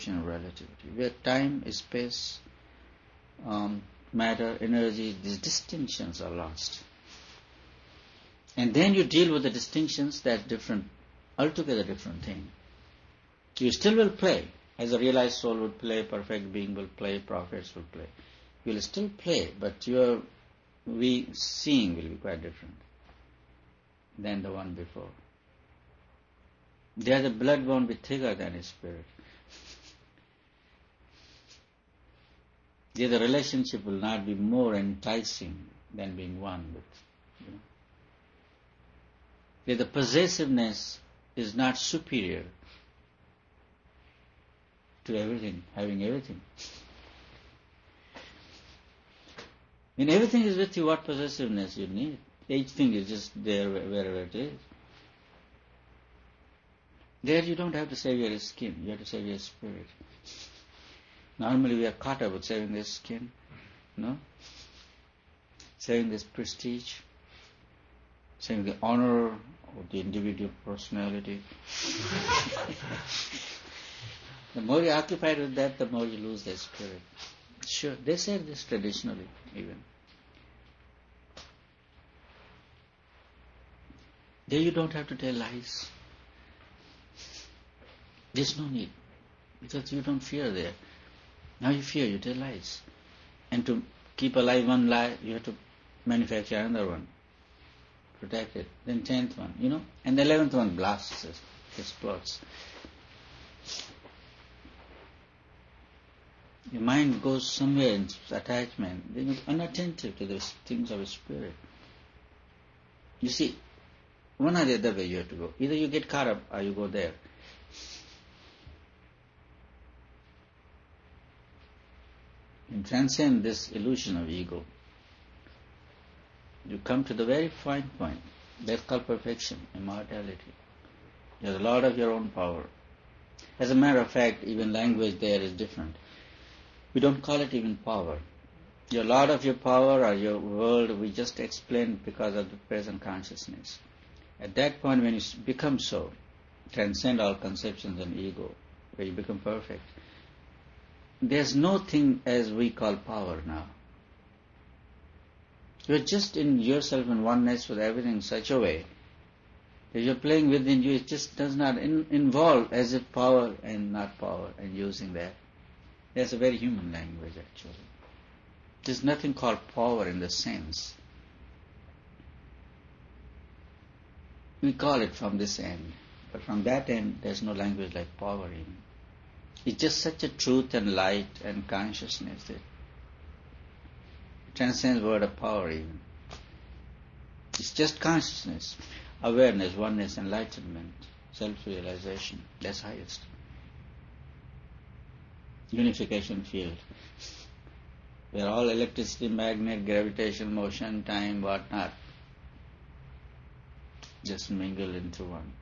of relativity, where time, space, matter, energy, these distinctions are lost. And then you deal with the distinctions, that's different, altogether different thing. You still will play, as a realized soul would play, perfect being will play, prophets will play. You will still play, but your seeing will be quite different than the one before. There the blood won't be thicker than his spirit. There the relationship will not be more enticing than being one with. There the possessiveness is not superior to everything, having everything. When everything is with you, what possessiveness you need? Each thing is just there wherever it is. There you don't have to save your skin, you have to save your spirit. Normally we are caught up with saving this skin, saving this prestige, saving the honor of the individual personality. The more you're occupied with that, the more you lose the spirit. Sure, they say this traditionally even. There you don't have to tell lies. There's no need, because you don't fear there. Now you fear, you tell lies. And to keep alive one lie, you have to manufacture another one, protect it. Then 10th one, and the 11th one blasts it, explodes. Your mind goes somewhere in attachment, then you're unattentive to the things of the spirit. You see, one or the other way you have to go. Either you get caught up or you go there. You transcend this illusion of ego. You come to the very fine point. That's called perfection, immortality. You're the Lord of your own power. As a matter of fact, even language there is different. We don't call it even power. You're Lord of your power or your world, we just explain because of the present consciousness. At that point when you become so, transcend all conceptions and ego, where you become perfect, there's no thing as we call power now. You're just in yourself in oneness with everything in such a way that you're playing within you. It just does not involve as if power and not power and using that. That's a very human language actually. There's nothing called power in the sense. We call it from this end, but from that end there's no language like power even. It's just such a truth and light and consciousness that transcends word of power even. It's just consciousness, awareness, oneness, enlightenment, self-realization. That's highest. Unification field, where all electricity, magnet, gravitation, motion, time, whatnot, just mingle into one.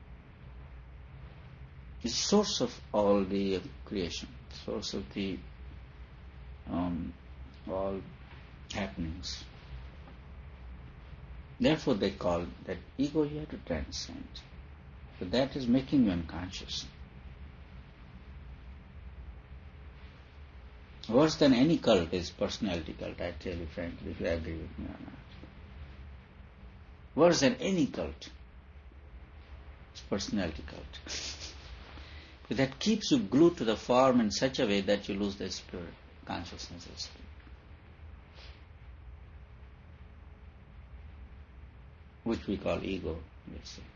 The source of all the creation, source of the all happenings. Therefore they call that ego you have to transcend. But that is making you unconscious. Worse than any cult is personality cult, I tell you frankly, if you agree with me or not. Worse than any cult is personality cult. But that keeps you glued to the form in such a way that you lose the spirit, consciousness of spirit. Which we call ego, let's say.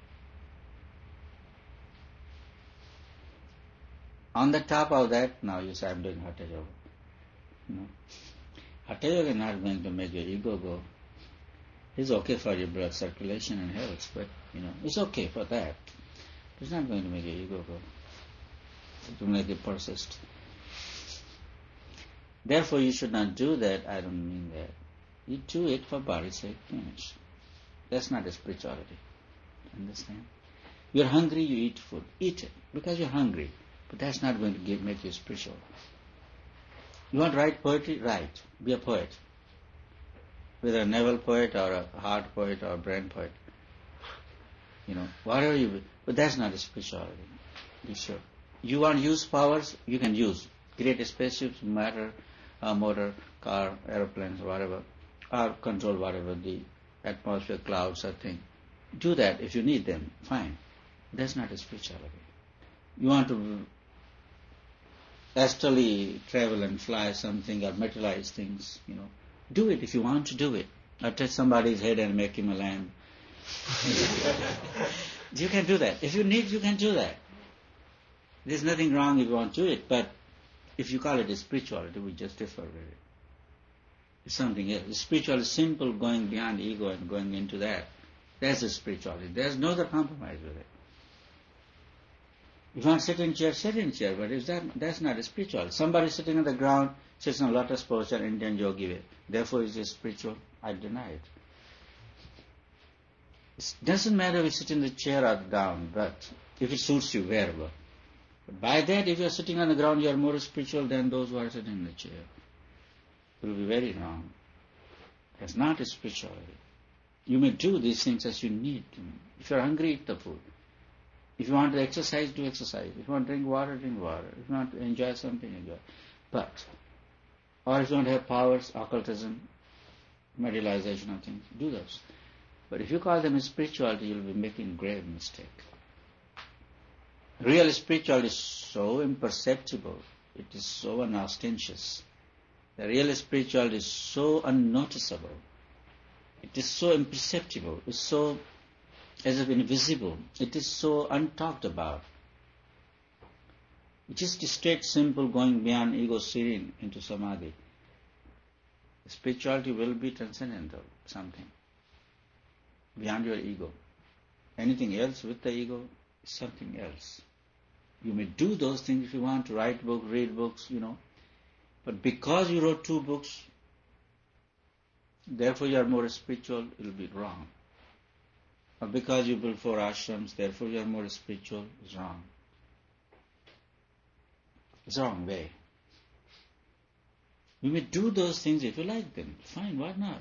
On the top of that, now you say, I'm doing Hatha Yoga. No. Hatha Yoga is not going to make your ego go. It's okay for your blood circulation and health, but, it's okay for that. It's not going to make your ego go. It will make it persist. Therefore, you should not do that. I don't mean that. You do it for body's sake, finish. That's not a spirituality. Understand? You're hungry, you eat food. Eat it because you're hungry. But that's not going to make you spiritual. You want to write poetry? Write. Be a poet. Whether a naval poet or a heart poet or a brain poet. Whatever you be. But that's not a spirituality. Be sure. You want to use powers, you can use. Create spaceships, matter, motor, car, aeroplanes, whatever, or control whatever the atmosphere, clouds, or thing. Do that if you need them, fine. That's not a spirituality. You want to astrally travel and fly something or materialize things, do it if you want to do it. Or touch somebody's head and make him a lamb. You can do that. If you need, you can do that. There's nothing wrong if you want to do it, but if you call it a spirituality, we just differ with it. It's something else. Spiritual is simple, going beyond ego and going into that. That's a spirituality. There's no other compromise with it. If you want to sit in chair, sit in chair, but that's not a spiritual. Somebody sitting on the ground, sits in a lotus posture, Indian yogi way. Therefore, is it spiritual? I deny it. It doesn't matter if you sit in the chair or down, but if it suits you, wherever. But by that, if you are sitting on the ground, you are more spiritual than those who are sitting in the chair. It will be very wrong. That's not a spirituality. You may do these things as you need to. If you are hungry, eat the food. If you want to exercise, do exercise. If you want to drink water, drink water. If you want to enjoy something, enjoy. Or if you want to have powers, occultism, materialization of things, do those. But if you call them spirituality, you'll be making a grave mistake. Real spirituality is so imperceptible. It is so unostentatious. The real spirituality is so unnoticeable. It is so imperceptible. It's so as if invisible. It is so untalked about. It's just straight, simple, going beyond ego, serene into samadhi. Spirituality will be transcendental, something beyond your ego. Anything else with the ego is something else. You may do those things if you want to write books, read books, But because you wrote 2 books, therefore you are more spiritual, it will be wrong. Or because you built 4 ashrams, therefore you are more spiritual, it's wrong. It's the wrong way. You may do those things if you like them. Fine, why not?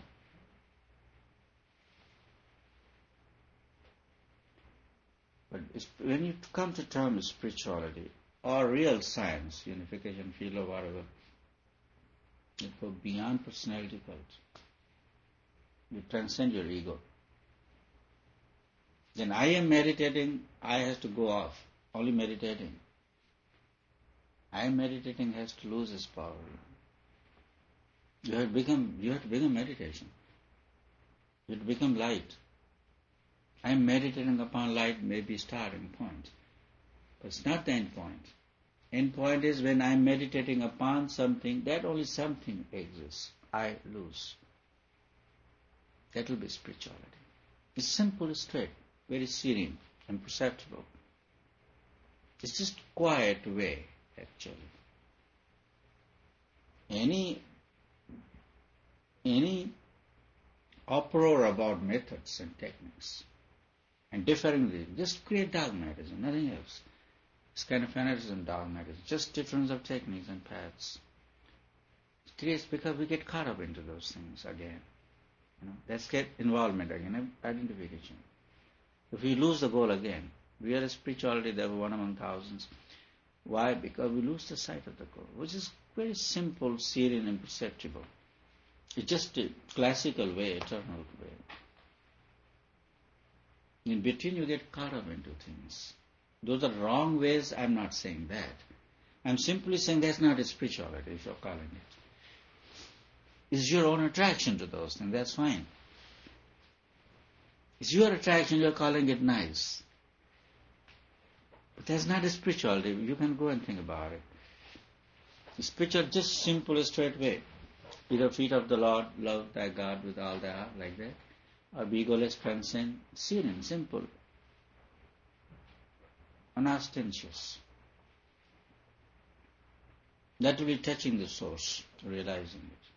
But when you come to terms with spirituality or real science, unification, field or whatever, you go beyond personality cult. You transcend your ego. Then I am meditating, I have to go off. Only meditating. I am meditating has to lose its power. You have to become meditation. You have to become light. I am meditating upon light may be starting point. But it's not the end point. End point is when I am meditating upon something, that only something exists. I lose. That will be spirituality. It's simple, straight, very serene and perceptible. It's just quiet way, actually. Any uproar about methods and techniques and differing things, just create dogmatism, nothing else. It's kind of fanaticism, dogmatism, just difference of techniques and paths. It creates because we get caught up into those things again. Let's get involvement again, identification. If we lose the goal again, real spirituality, they were one among thousands. Why? Because we lose the sight of the goal, which is very simple, serene, and perceptible. It's just a classical way, eternal way. In between, you get caught up into things. Those are wrong ways. I'm not saying that. I'm simply saying that's not a spirituality, if you're calling it. It's your own attraction to those things. That's fine. It's your attraction. You're calling it nice. But that's not a spirituality. You can go and think about it. Spiritual, just simple, straight way. Either feet of the Lord, love thy God with all thy heart, like that. Or be egoless, transcend, serene, simple. Unostentatious. That will be touching the source, realizing it.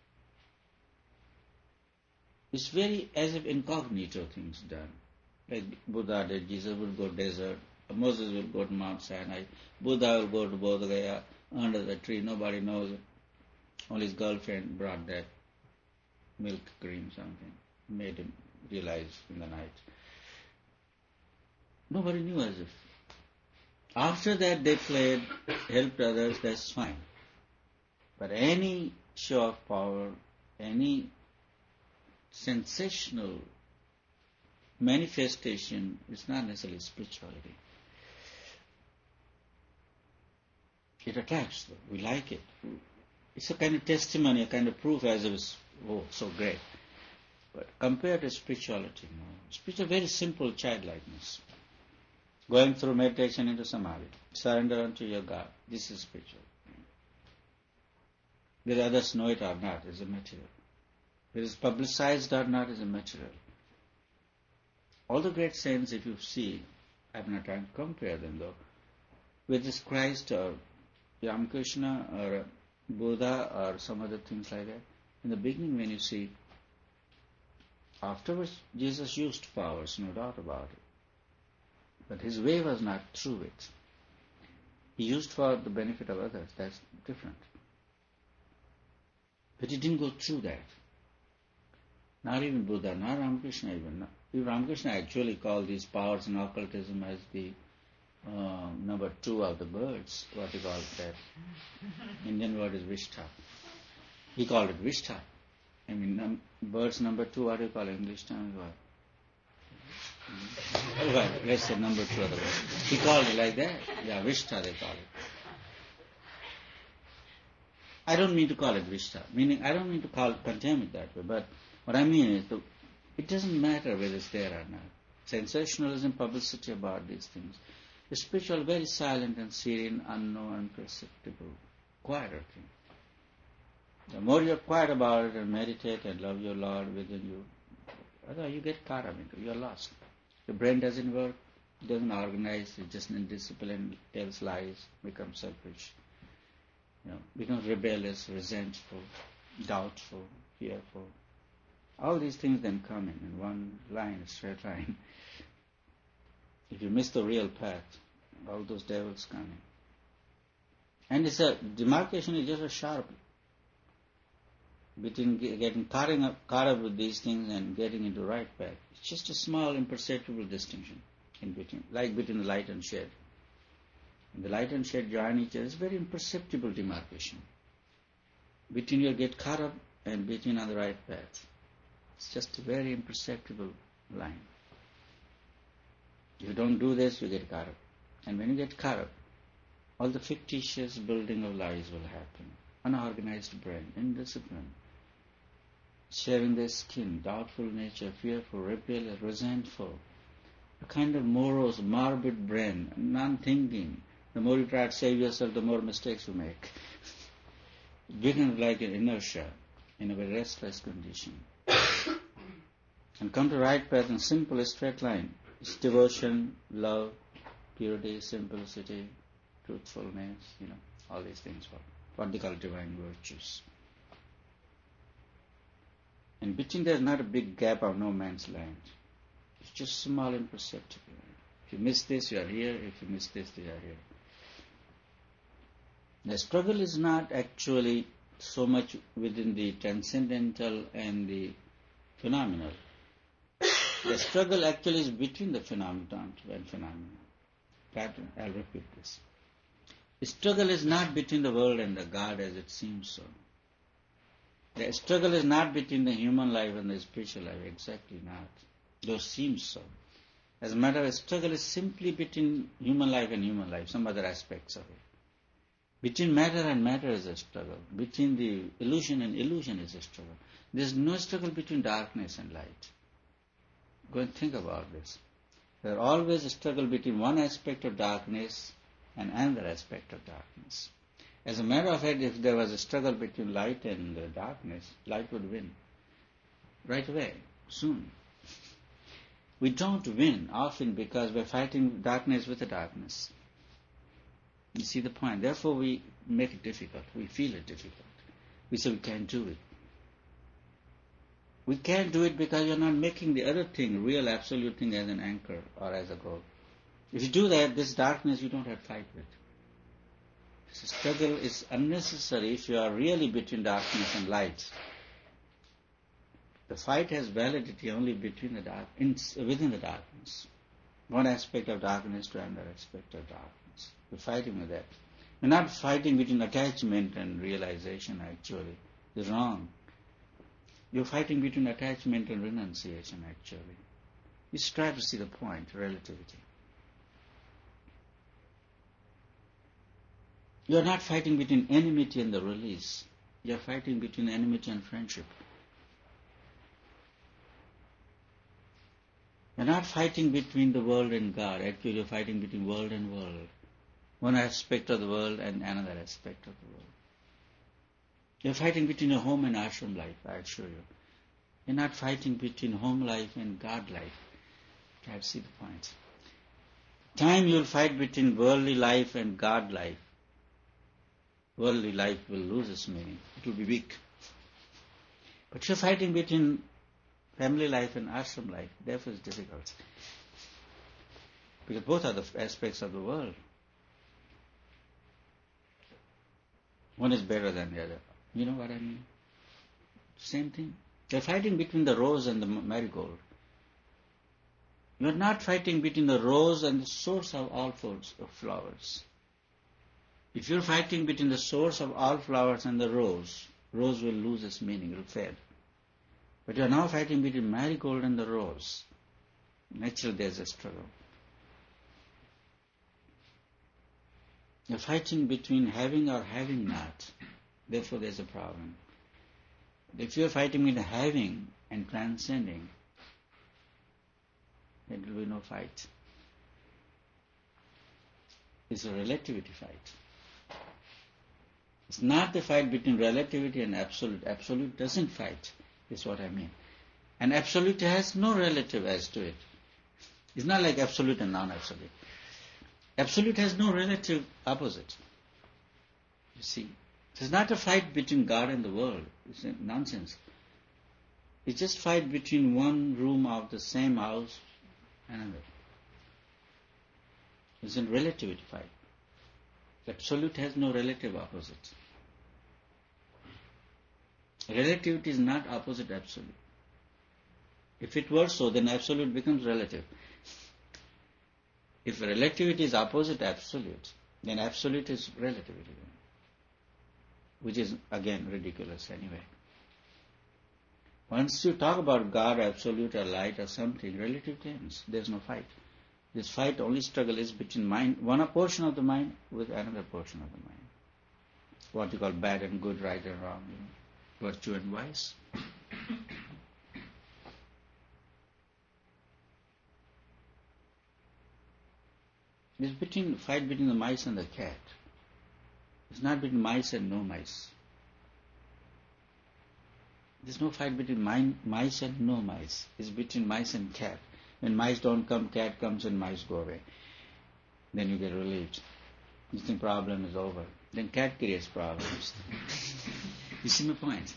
It's very as if incognito things done. Like Buddha did, Jesus would go desert, Moses will go to Mount Sinai, Buddha will go to Bodh Gaya, under the tree, nobody knows it. Only his girlfriend brought that milk cream something, made him realize in the night. Nobody knew as if. After that they played, helped others, that's fine. But any show of power, any sensational manifestation is not necessarily spirituality. It attracts, though. We like it. It's a kind of testimony, a kind of proof as it was, oh, so great. But compared to spirituality, no. Spiritual, very simple childlikeness. Going through meditation into samadhi, surrender unto your God. This is spiritual. Whether others know it or not is a material. Whether it's publicized or not is a material. All the great saints, if you see, I'm not trying to compare them though, with this Christ or Ramakrishna or Buddha or some other things like that, in the beginning when you see, afterwards Jesus used powers, no doubt about it. But his way was not through it. He used for the benefit of others, that's different. But he didn't go through that. Not even Buddha, not Ramakrishna even. Ramakrishna actually called these powers in occultism as the number 2 of the birds. What he called that? Indian word is Vishtha. He called it Vishtha. I mean, birds number 2, what do you call it? English term? What? Well, let's say number 2 of the birds. He called it like that. Yeah, Vishtha they call it. I don't mean to call it Vishtha, meaning I don't mean to condemn it that way, but what I mean is it doesn't matter whether it's there or not. Sensationalism, publicity about these things. The spiritual, very silent and serene, unknown, imperceptible, quieter thing. The more you're quiet about it and meditate and love your Lord within you, otherwise you get caught up into it, you're lost. Your brain doesn't work, doesn't organize, it's just indisciplined, tells lies, becomes selfish. Becomes rebellious, resentful, doubtful, fearful. All these things then come in one line, a straight line. If you miss the real path, all those devils come in. And it's a demarcation is just a sharp between getting caught up with these things and getting into right path. It's just a small, imperceptible distinction in between, like between the light and shade. When the light and shade join each other, it's very imperceptible demarcation. Between you get caught up and between on the right path. It's just a very imperceptible line. If you don't do this, you get caught up. And when you get caught up, all the fictitious building of lies will happen. Unorganized brain, indiscipline, shaving their skin, doubtful nature, fearful, rebellious, resentful, a kind of morose, morbid brain, non-thinking. The more you try to save yourself, the more mistakes you make. It becomes like an inertia in a very restless condition. And come to right path in simple, straight line. It's devotion, love, purity, simplicity, truthfulness, all these things, what they call divine virtues. And between there's not a big gap of no man's land. It's just small, imperceptible. If you miss this, you are here. If you miss this, you are here. The struggle is not actually so much within the transcendental and the phenomenal. The struggle actually is between the phenomenon and phenomenon. I'll repeat this. The struggle is not between the world and the God as it seems so. The struggle is not between the human life and the spiritual life, exactly not. Those seem so. As a matter of fact, struggle is simply between human life and human life, some other aspects of it. Between matter and matter is a struggle. Between the illusion and illusion is a struggle. There is no struggle between darkness and light. Go and think about this. There is always a struggle between one aspect of darkness and another aspect of darkness. As a matter of fact, if there was a struggle between light and darkness, light would win. Right away, soon. We don't win often because we're fighting darkness with the darkness. You see the point? Therefore we make it difficult. We feel it difficult. We say we can't do it. We can't do it because you're not making the other thing, real absolute thing, as an anchor or as a goal. If you do that, this darkness you don't have to fight with. This struggle is unnecessary if you are really between darkness and light. The fight has validity only between within the darkness. One aspect of darkness to another aspect of darkness. You're fighting with that. You're not fighting between attachment and realization, actually. It's wrong. You're fighting between attachment and renunciation, actually. You just try to see the point, relativity. You're not fighting between enmity and the release. You're fighting between enmity and friendship. You're not fighting between the world and God. Actually, you're fighting between world and world. One aspect of the world and another aspect of the world. You're fighting between a home and ashram life, I assure you. You're not fighting between home life and God life. You have to see the point. Time you'll fight between worldly life and God life. Worldly life will lose its meaning. It will be weak. But you're fighting between family life and ashram life. Therefore it's difficult. Because both are the aspects of the world. One is better than the other. You know what I mean? Same thing. You're fighting between the rose and the marigold. You're not fighting between the rose and the source of all flowers. If you're fighting between the source of all flowers and the rose will lose its meaning, it will fade. But you're now fighting between marigold and the rose. Naturally there's a struggle. You're fighting between having or having not. Therefore there's a problem. If you're fighting between having and transcending, there will be no fight. It's a relativity fight. It's not the fight between relativity and absolute. Absolute doesn't fight, is what I mean. And absolute has no relative as to it. It's not like absolute and non-absolute. Absolute has no relative opposite. You see, it's not a fight between God and the world. It's nonsense. It's just fight between one room of the same house and another. It's a relativity fight. Absolute has no relative opposite. Relativity is not opposite absolute. If it were so, then absolute becomes relative. If relativity is opposite absolute, then absolute is relativity, which is again ridiculous anyway. Once you talk about God, absolute or light or something, relativity ends. There's no fight. This fight, only struggle is between mind, one portion of the mind with another portion of the mind. What you call bad and good, right and wrong, virtue and vice. It's fight between the mice and the cat. It's not between mice and no mice. There's no fight between mice and no mice. It's between mice and cat. When mice don't come, cat comes and mice go away. Then you get relieved. You think problem is over. Then cat creates problems. You see my point?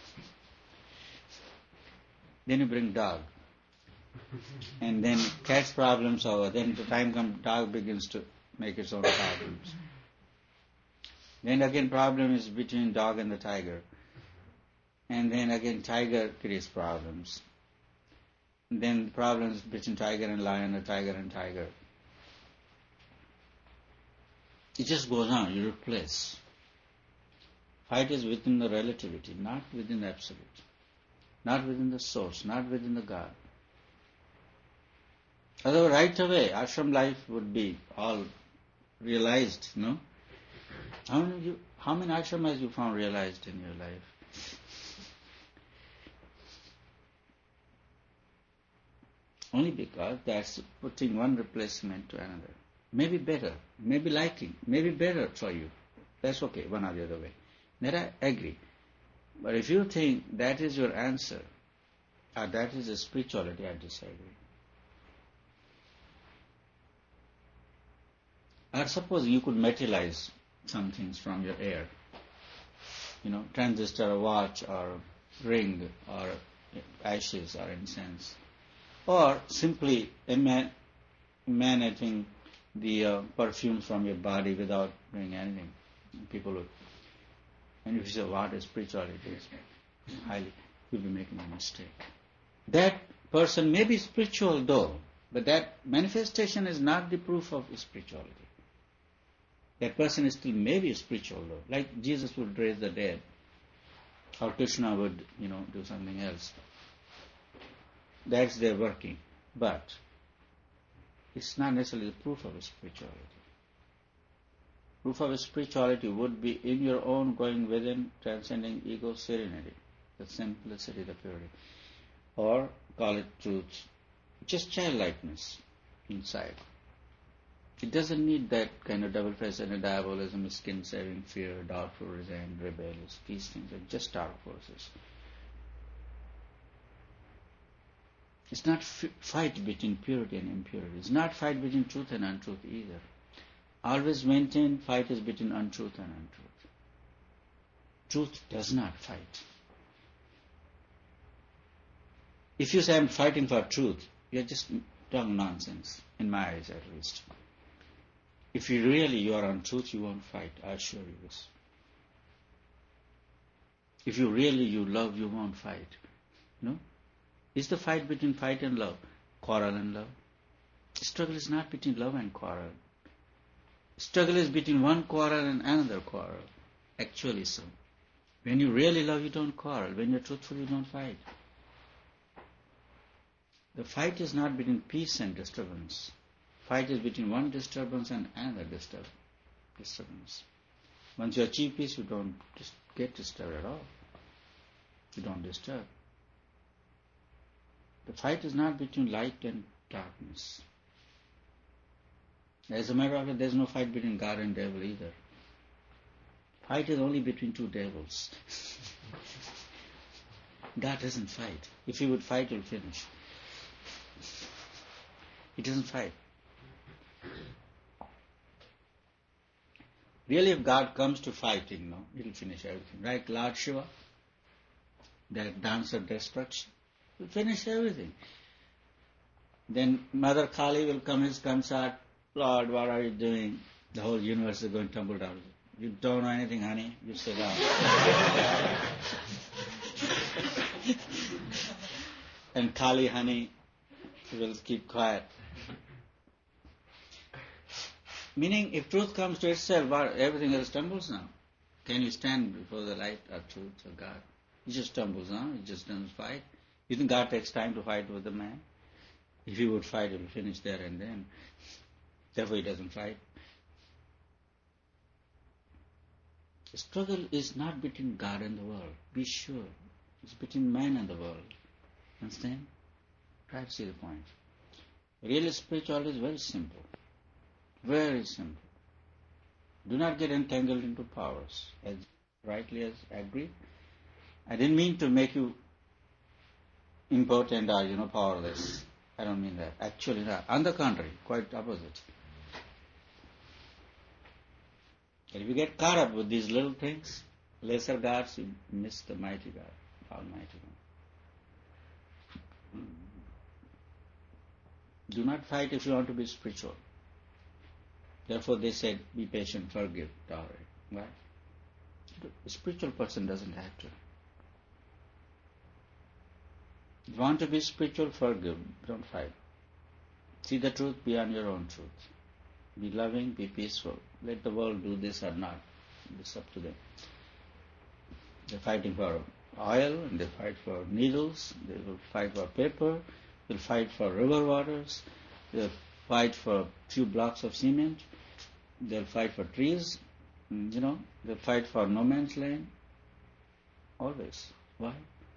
Then you bring dog. And then cat's problems over. Then the time comes, dog begins to make its own problems. Then again problem is between dog and the tiger. And then again tiger creates problems. And then the problems between tiger and lion or tiger and tiger. It just goes on, you replace. Fight is within the relativity, not within the absolute. Not within the source, not within the God. Otherwise, right away, ashram life would be all realized, no? How many ashramas you found realized in your life? Only because that's putting one replacement to another. Maybe better, maybe liking, maybe better for you. That's okay, one or the other way. That I agree. But if you think that is your answer, or that is a spirituality, I disagree. Or suppose you could materialize some things from your air. Transistor, or watch, or ring, or ashes, or incense. Or simply emanating the perfume from your body without doing anything. People would, and if you say what is spirituality is, you'll be making a mistake. That person may be spiritual though, but that manifestation is not the proof of spirituality. That person is still maybe spiritual though. Like Jesus would raise the dead, or Krishna would, do something else. That's their working. But it's not necessarily the proof of spirituality. Proof of spirituality would be in your own going within, transcending ego serenity, the simplicity, the purity. Or call it truth, just childlikeness inside. It doesn't need that kind of double-faced diabolism, skin-saving, fear, doubtful, resigned, rebellious. These things are just dark forces. It's not fight between purity and impurity. It's not fight between truth and untruth either. Always maintain fight is between untruth and untruth. Truth does not fight. If you say I'm fighting for truth, you're just talking nonsense, in my eyes at least. If you are on truth, you won't fight, I assure you this. If you love, you won't fight. No? Is the fight between fight and love? Quarrel and love? The struggle is not between love and quarrel. Struggle is between one quarrel and another quarrel. Actually so. When you really love, you don't quarrel. When you're truthful, you don't fight. The fight is not between peace and disturbance. Fight is between one disturbance and another disturbance. Once you achieve peace, you don't get disturbed at all. You don't disturb. The fight is not between light and darkness. As a matter of fact, there's no fight between God and devil either. Fight is only between two devils. God doesn't fight. If he would fight, he'll finish. He doesn't fight. Really, if God comes to fighting, he'll finish everything. Right, Lord Shiva, that dancer destruction, he'll finish everything. Then Mother Kali will come his concert. Lord, what are you doing? The whole universe is going to tumble down. You don't know anything, honey. You sit down. And Kali, honey, will keep quiet. Meaning, if truth comes to itself, everything else tumbles now. Can you stand before the light of truth of God? He just tumbles now. He just doesn't fight. You think God takes time to fight with the man? If he would fight, he will finish there and then. Therefore, he doesn't fight. The struggle is not between God and the world. Be sure. It's between man and the world. Understand? Try to see the point. Real spirituality is very simple. Very simple. Do not get entangled into powers. As rightly as agreed. I didn't mean to make you impotent or, powerless. I don't mean that. Actually not. On the contrary, quite opposite. And if you get caught up with these little things, lesser gods, you miss the mighty God, Almighty God. Do not fight if you want to be spiritual. Therefore they said, be patient, forgive, tolerate. Why? The spiritual person doesn't have to. If you want to be spiritual, forgive, don't fight. See the truth beyond your own truth. Be loving, be peaceful. Let the world do this or not. It's up to them. They're fighting for oil, and they fight for needles, they will fight for paper, they'll fight for river waters, they'll fight for a few blocks of cement, they'll fight for trees, they'll fight for no man's land. Always. Why?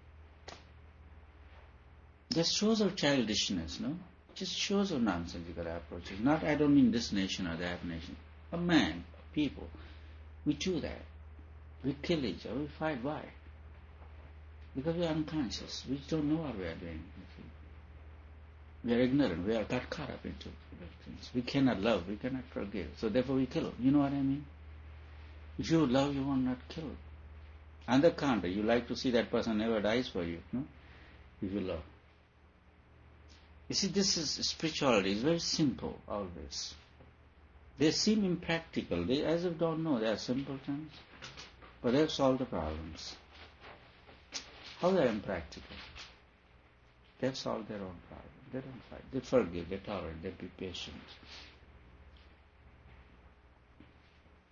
Just shows of childishness, no? Just shows of nonsensical approaches. Not, I don't mean this nation or that nation. A man, people. We do that. We kill each other. We fight. Why? Because we are unconscious. We don't know what we are doing. We are ignorant. We are got caught up into things. We cannot love. We cannot forgive. So therefore we kill. You know what I mean? If you love, you will not kill. On the contrary, you like to see that person never dies for you. No? If you love. You see, this is spirituality. It's very simple, always. They seem impractical. They as if don't know. They are simpletons. But they have solved the problems. How they are impractical? They have solved their own problem. They don't fight. They forgive. They tolerate. They be patient.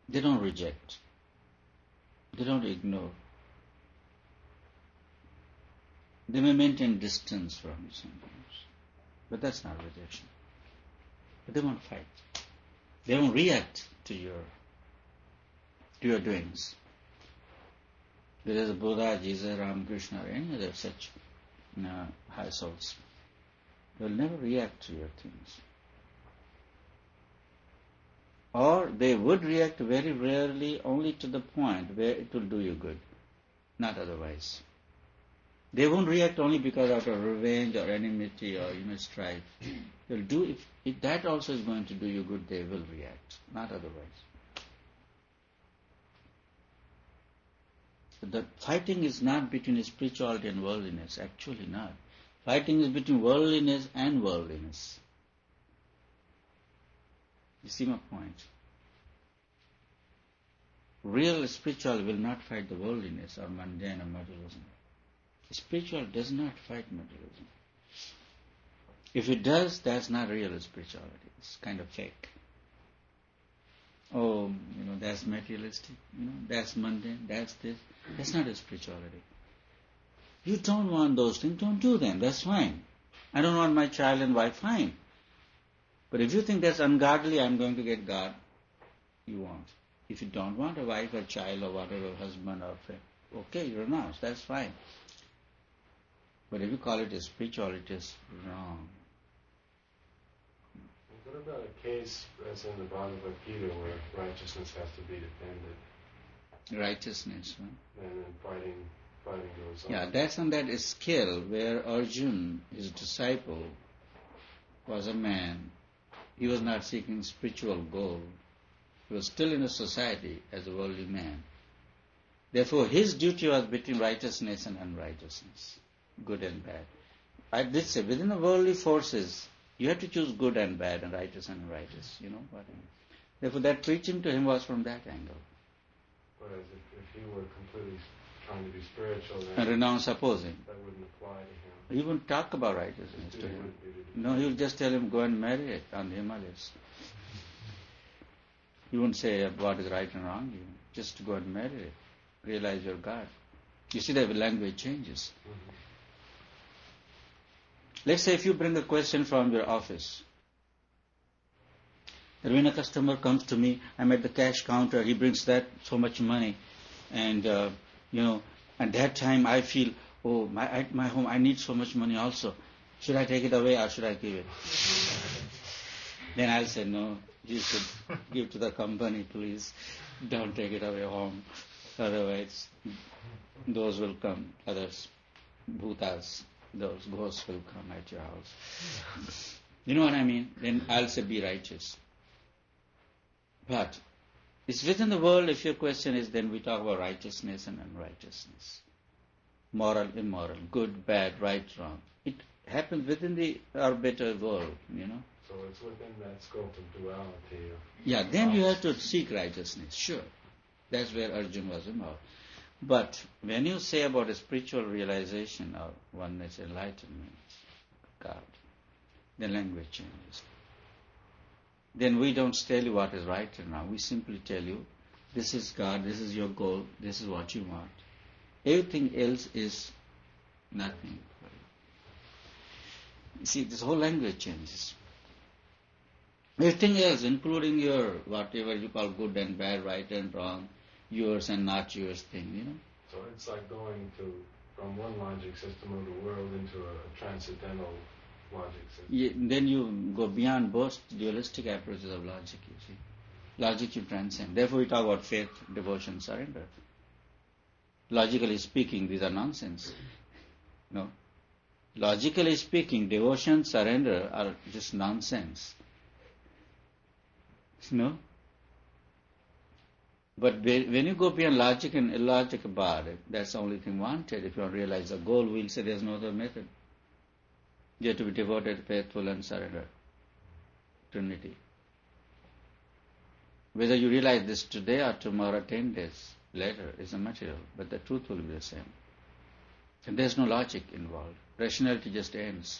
They don't reject. They don't ignore. They may maintain distance from you sometimes, but that's not rejection. But they won't fight. They won't react to your doings. There is a Buddha, Jesus, Ramakrishna, or any other such high souls. They will never react to your things. Or they would react very rarely, only to the point where it will do you good, not otherwise. They won't react only because out of revenge or enmity or strife. They'll do if that also is going to do you good, they will react, not otherwise. So the fighting is not between spirituality and worldliness, actually not. Fighting is between worldliness and worldliness. You see my point? Real spirituality will not fight the worldliness or mundane or materialism. Spiritual does not fight materialism. If it does, that's not real spirituality. It's kind of fake. Oh, that's materialistic. That's mundane. That's this. That's not a spirituality. You don't want those things, don't do them. That's fine. I don't want my child and wife, fine. But if you think that's ungodly, I'm going to get God, you won't. If you don't want a wife or child or whatever, husband or friend, okay, you renounce, that's fine. But if you call it a spiritual, it is wrong. What about a case, as in the Bhagavad Gita, where righteousness has to be defended? Righteousness, huh? And then fighting goes on. Yeah, that's on that scale where Arjun, his disciple, was a man. He was not seeking spiritual goal. He was still in a society as a worldly man. Therefore, his duty was between righteousness and unrighteousness, good and bad. I did say, within the worldly forces, you have to choose good and bad and righteous and unrighteous. You know what I mean? Therefore, that preaching to him was from that angle. Whereas if he were completely trying to be spiritual, then and renounce opposing. That wouldn't apply to him. He wouldn't talk about righteousness to him. No, he would just tell him, go and marry it on the Himalayas. He wouldn't say what is right and wrong. You just go and marry it. Realize you're God. You see that the language changes. Mm-hmm. Let's say if you bring a question from your office. And when a customer comes to me, I'm at the cash counter, he brings that so much money. And, at that time I feel, my home, I need so much money also. Should I take it away or should I give it? Then I'll say, no, you should give to the company, please. Don't take it away home. Otherwise, those will come, others, bhutas, those ghosts will come at your house. You know what I mean? Then I'll say, be righteous. But it's within the world, if your question is, then we talk about righteousness and unrighteousness. Moral, immoral, good, bad, right, wrong. It happens within our better world, So it's within that scope of duality. Then you have to seek righteousness, sure. That's where Arjuna was involved. But when you say about a spiritual realization or oneness, enlightenment, God, the language changes. Then we don't tell you what is right and wrong. We simply tell you, this is God, this is your goal, this is what you want. Everything else is nothing for you. You see, this whole language changes. Everything else, including your, whatever you call good and bad, right and wrong, yours and not yours thing, So it's like going from one logic system of the world into a transcendental logic system. Then you go beyond both dualistic approaches of logic, you see. Logic you transcend. Therefore we talk about faith, devotion, surrender. Logically speaking, these are nonsense. No. Logically speaking, devotion, surrender are just nonsense. No? But when you go beyond logic and illogic about it, that's the only thing wanted. If you want to realize the goal, we'll say there's no other method. You have to be devoted, faithful, and surrender. Trinity. Whether you realize this today or tomorrow, 10 days later, is immaterial, but the truth will be the same. And there's no logic involved. Rationality just ends.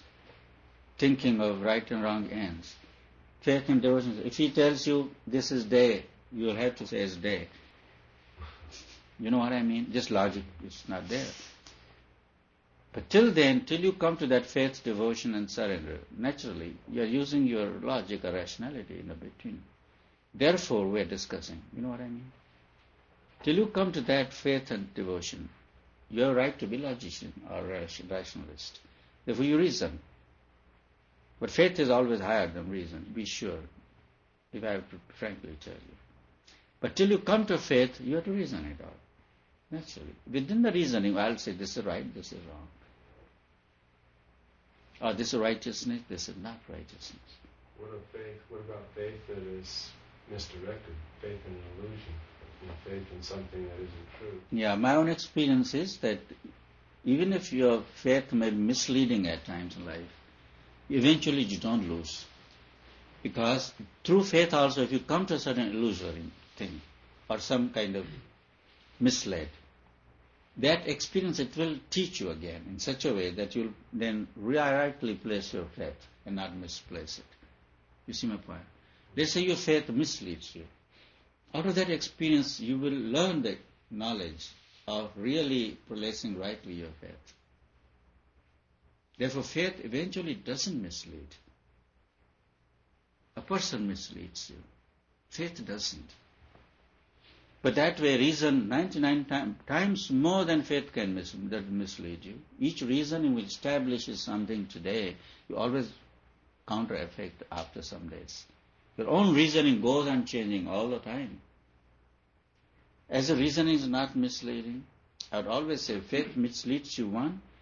Thinking of right and wrong ends. Faith and devotion. If he tells you this is day, you'll have to say it's day. You know what I mean? Just logic is not there. But till then, till you come to that faith, devotion and surrender, naturally, you're using your logic or rationality in the between. Therefore, we're discussing. You know what I mean? Till you come to that faith and devotion, you have a right to be logician or rationalist. Therefore, you reason. But faith is always higher than reason, be sure, if I have to frankly tell you. But till you come to faith, you have to reason it out. Naturally. Within the reasoning, I'll say this is right, this is wrong. Or this is righteousness, this is not righteousness. What about faith that is misdirected? Faith in an illusion? Faith in something that isn't true? Yeah, my own experience is that even if your faith may be misleading at times in life, eventually you don't lose. Because through faith also, if you come to a certain illusory thing or some kind of misled, that experience, it will teach you again in such a way that you'll then rightly place your faith and not misplace it. You see my point? Let's say your faith misleads you. Out of that experience, you will learn the knowledge of really placing rightly your faith. Therefore, faith eventually doesn't mislead. A person misleads you. Faith doesn't. But that way, reason 99 times more than faith can mislead you. Each reasoning which establishes something today, you always counter effect after some days. Your own reasoning goes on changing all the time. As the reasoning is not misleading, I would always say faith misleads you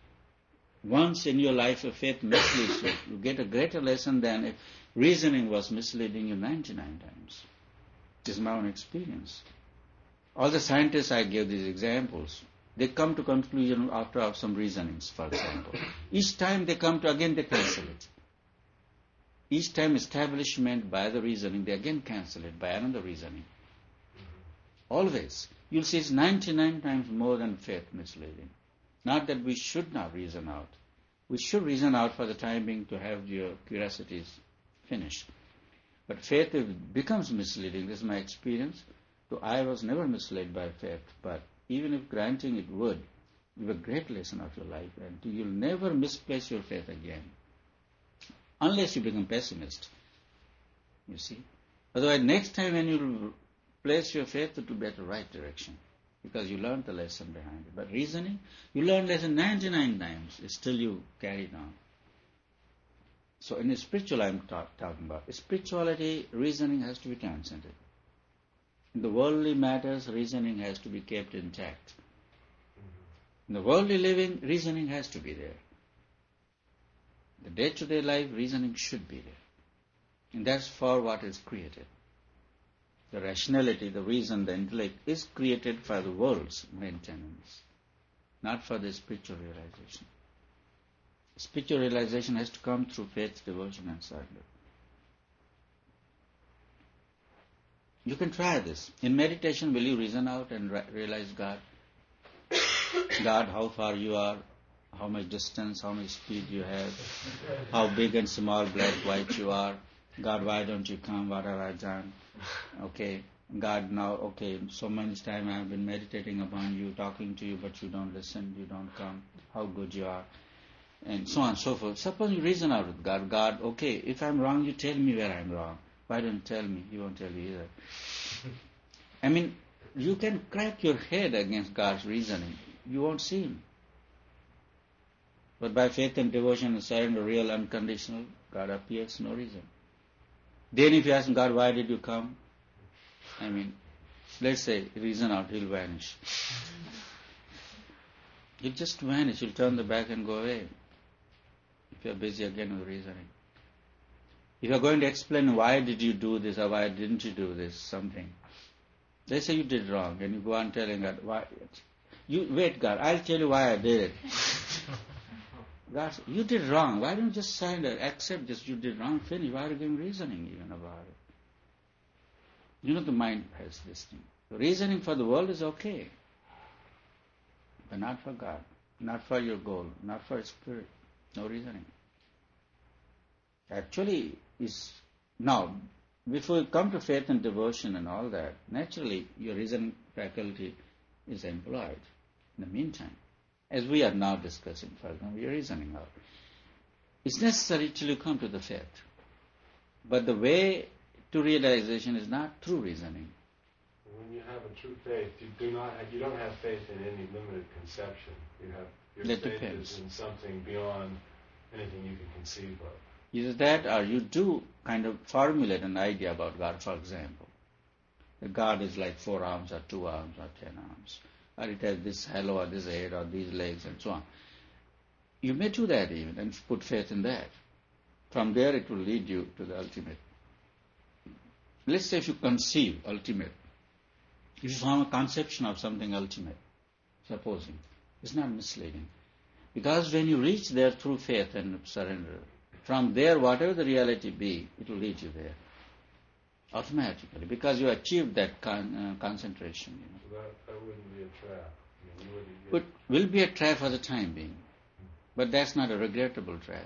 once in your life. If faith misleads you, you get a greater lesson than if reasoning was misleading you 99 times. This is my own experience. All the scientists I give these examples, they come to conclusion after some reasonings, for example. Each time they come to, again they cancel it. Each time establishment by the reasoning, they again cancel it by another reasoning. Always. You'll see it's 99 times more than faith misleading. Not that we should not reason out. We should reason out for the time being to have your curiosities finished. But faith becomes misleading. This is my experience. So I was never misled by faith, but even if granting it would, give a great lesson of your life, and you'll never misplace your faith again. Unless you become pessimist, you see. Otherwise, next time when you place your faith, it will be at the right direction, because you learned the lesson behind it. But reasoning, you learn lesson 99 times, still you carry it on. So in spiritual, I'm talking about. Spirituality, reasoning has to be transcended. In the worldly matters, reasoning has to be kept intact. In the worldly living, reasoning has to be there. The day-to-day life, reasoning should be there. And that's for what is created. The rationality, the reason, the intellect is created for the world's maintenance, not for the spiritual realization. Spiritual realization has to come through faith, devotion, and surrender. You can try this. In meditation, will you reason out and realize God? God, how far you are, how much distance, how much speed you have, how big and small, black, white you are. God, why don't you come? What have I done? Okay. God, now, okay, so many times I have been meditating upon you, talking to you, but you don't listen, you don't come. How good you are. And so on and so forth. Suppose you reason out with God. God, okay, if I'm wrong, you tell me where I'm wrong. Why don't you tell me? He won't tell you either. I mean, you can crack your head against God's reasoning. You won't see Him. But by faith and devotion and surrender, real, unconditional, God appears, no reason. Then if you ask God, why did you come? I mean, let's say, reason out, He'll vanish. He'll just vanish. He'll turn the back and go away. If you're busy again with reasoning. If you're going to explain why did you do this or why didn't you do this, something. They say you did wrong, and you go on telling God, why? You wait, God, I'll tell you why I did it. God, you did wrong. Why don't you just surrender, accept this, you did wrong, finish. Why are you giving reasoning even about it? You know the mind has this thing. The reasoning for the world is okay, but not for God, not for your goal, not for spirit. No reasoning. Actually, is now before you come to faith and devotion and all that, naturally your reasoning faculty is employed. In the meantime, as we are now discussing, for example, we are reasoning out. It's necessary till you come to the faith. But the way to realization is not through reasoning. When you have a true faith, you don't have faith in any limited conception. Your That faith depends. is in something beyond anything you can conceive of. Either that or you do kind of formulate an idea about God, for example. That God is like 4 arms or 2 arms or 10 arms. Or it has this halo or this head or these legs and so on. You may do that even and put faith in that. From there it will lead you to the ultimate. Let's say if you conceive ultimate, if you form a conception of something ultimate, supposing, it's not misleading. Because when you reach there through faith and surrender, from there whatever the reality be, it will lead you there. Automatically, because you achieved that concentration. So that wouldn't be a trap. I mean, you wouldn't It will be a trap for the time being. But that's not a regrettable trap.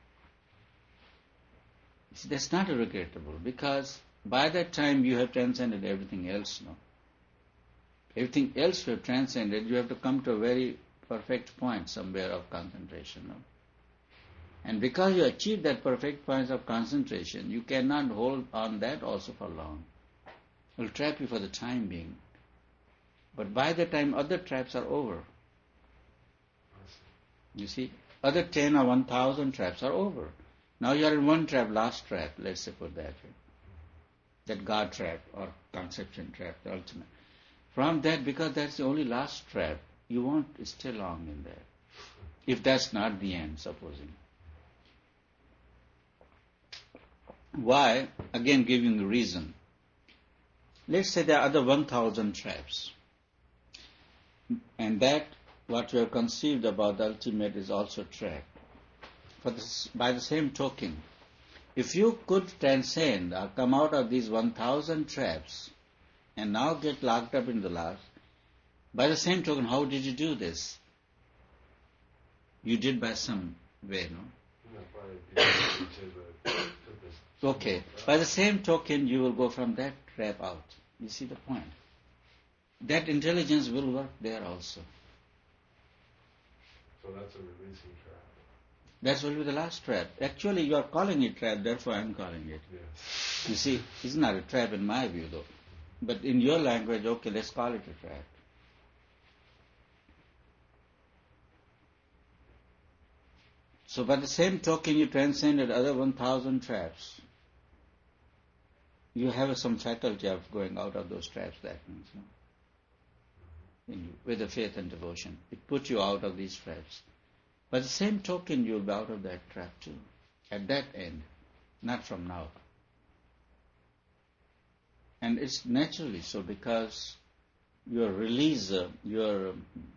See, that's not a regrettable, because by that time you have transcended everything else. No? Everything else you have transcended, you have to come to a very perfect point somewhere of concentration. No? And because you achieve that perfect point of concentration, you cannot hold on that also for long. It will trap you for the time being. But by the time other traps are over, you see, other 10 or 1,000 traps are over. Now you are in one trap, last trap, let's say put that way. That God trap or conception trap, the ultimate. From that, because that's the only last trap, you won't stay long in there. If that's not the end, supposing. Why? Again, giving the reason. Let's say there are other 1,000 traps. And that, what you have conceived about the ultimate is also a trap. By the same token, if you could transcend or come out of these 1,000 traps and now get locked up in the last, by the same token, how did you do this? You did by some way, no? Okay. By the same token, you will go from that trap out. You see the point? That intelligence will work there also. So that's a releasing trap. That will be the last trap. Actually, you are calling it trap, therefore I am calling it. Yes. You see, it's not a trap in my view, though. But in your language, okay, let's call it a trap. So by the same token, you transcended other 1,000 traps. You have some faculty of going out of those traps, that means, no? With the faith and devotion. It puts you out of these traps. By the same token, you'll be out of that trap too. At that end. Not from now. And it's naturally so, because your release, your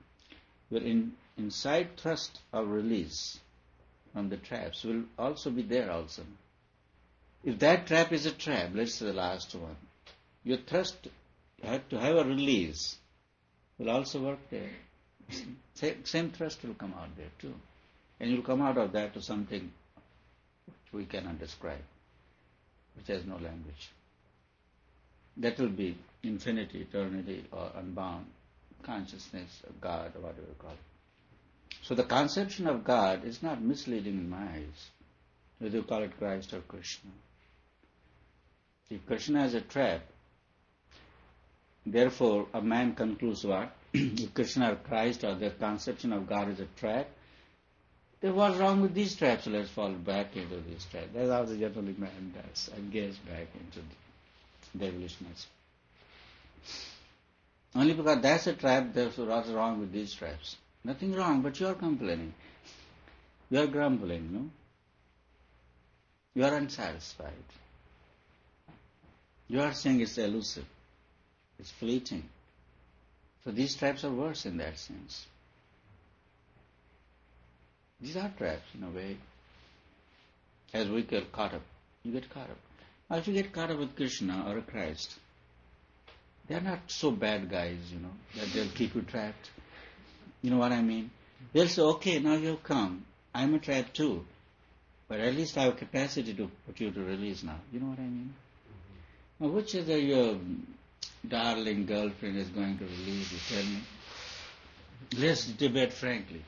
inside thrust of release from the traps will also be there also. If that trap is a trap, let's say the last one, your thrust to have a release will also work there. Same thrust will come out there too. And you'll come out of that to something which we cannot describe, which has no language. That will be infinity, eternity, or unbound consciousness of God, or whatever you call it. So the conception of God is not misleading in my eyes, whether you call it Christ or Krishna. If Krishna is a trap, therefore a man concludes what? If Krishna or Christ or their conception of God is a trap, then what's wrong with these traps? Let's fall back into these traps. That's how the general man does, and gets back into the devilishness. Only because that's a trap, therefore what's wrong with these traps? Nothing wrong, but you are complaining. You are grumbling, no? You are unsatisfied. You are saying it's elusive. It's fleeting. So these traps are worse in that sense. These are traps in a way. As we get caught up, you get caught up. Now if you get caught up with Krishna or Christ, they are not so bad guys, that they'll keep you trapped. You know what I mean? They'll say, okay, now you've come. I'm a trap too. But at least I have capacity to put you to release now. You know what I mean? Now, which is your darling girlfriend is going to release you? Tell me. Let's debate frankly.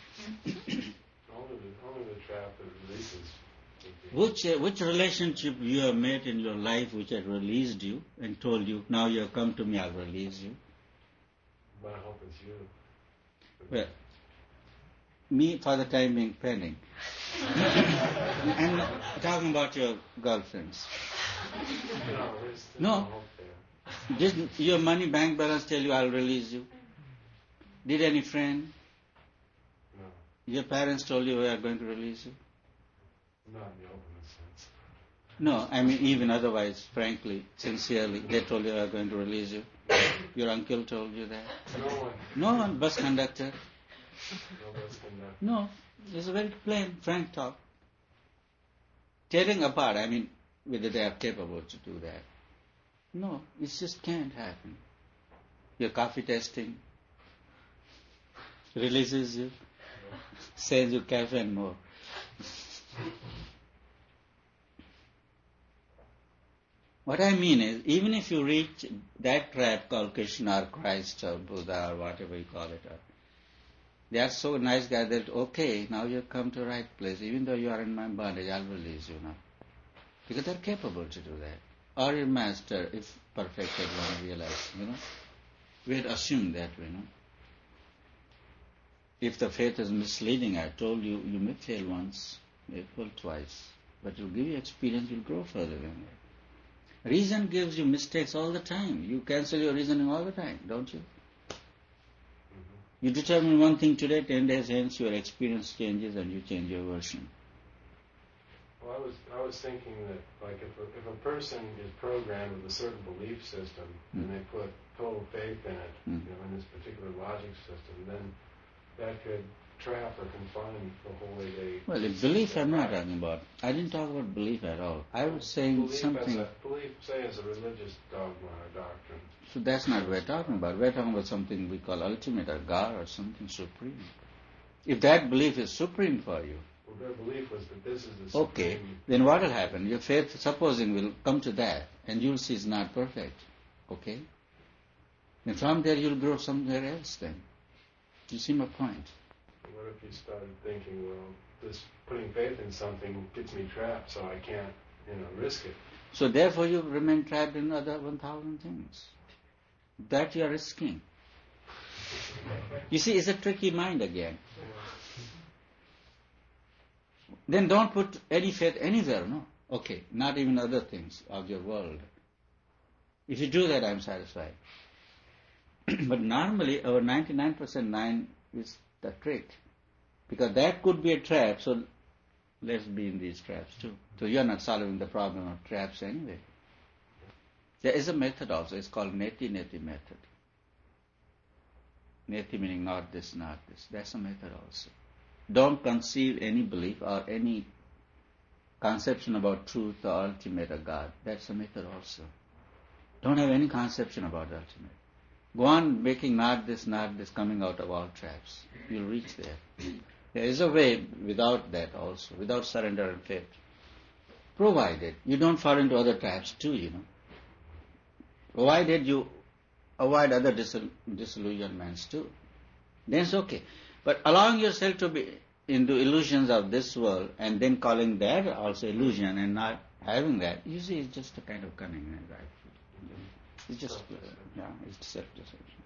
Only the trap that releases. Which relationship you have met in your life which had released you and told you, now you have come to me, I'll release you? My hope is you. Well, me for the time being pending. And talking about your girlfriends. There's No. hope there. Did your money bank balance tell you I'll release you? Did any friend? No. Your parents told you we are going to release you? Not in the ultimate sense. No, I mean even otherwise, frankly, sincerely, they told you we are going to release you. Your uncle told you that? No one. No one, bus conductor. No bus conductor. No, it's a very plain, frank talk. Tearing apart, I mean, whether they are capable to do that. No, it just can't happen. Your coffee testing releases you, sends you cafe and more. What I mean is, even if you reach that trap called Krishna or Christ or Buddha or whatever you call it, they are so nice guys that, okay, now you have come to the right place. Even though you are in my bondage, I'll release you now. Because they're capable to do that. Or your master, if perfected, one realize, we'd assume that, If the faith is misleading, I told you, you may fail once, you may fail twice. But you'll give you experience, you'll grow further than that. Reason gives you mistakes all the time. You cancel your reasoning all the time, don't you? You determine one thing today, 10 days hence your experience changes and you change your version. Well, I was thinking that, like, if a person is programmed with a certain belief system and they put total faith in it, in this particular logic system, then that could trap or confine the whole way they. Well, the belief I'm not talking about. I didn't talk about belief at all. I was saying belief something. Belief, say, as a religious dogma or doctrine. So that's not what we're talking about. We're talking about something we call ultimate or God or something supreme. If that belief is supreme for you, well, their belief was that this is the supreme. Okay, then what will happen? Your faith, supposing, will come to that, and you'll see it's not perfect. Okay? And from there you'll grow somewhere else then. You see my point? What if you started thinking, well, this putting faith in something gets me trapped, so I can't, risk it. So therefore you remain trapped in other 1,000 things. That you are risking. You see, it's a tricky mind again. Then don't put any faith anywhere, no? Okay, not even other things of your world. If you do that, I'm satisfied. But normally, our 99% 9 is the trick. Because that could be a trap, so let's be in these traps too. So you are not solving the problem of traps anyway. There is a method also, it's called Neti method. Neti meaning not this, not this. That's a method also. Don't conceive any belief or any conception about truth or ultimate or God. That's a method also. Don't have any conception about the ultimate. Go on making not this, coming out of all traps. You'll reach there. There is a way without that also, without surrender and faith. Provided you don't fall into other traps too, Provided you avoid other disillusionments too. Then it's okay. But allowing yourself to be into illusions of this world and then calling that also illusion and not having that, you see, it's just a kind of cunning, right? It's just, it's self-deception.